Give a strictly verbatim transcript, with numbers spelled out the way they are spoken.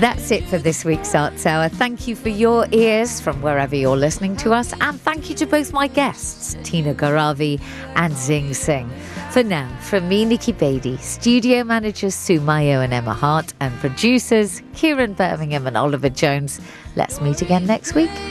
That's it for this week's Arts Hour. Thank you for your ears from wherever you're listening to us, and thank you to both my guests, Tina Garavi and Zing Singh. For now, from me, Nikki Beattie, studio managers Sue Mayo and Emma Hart, and producers Kieran Birmingham and Oliver Jones, let's meet again next week.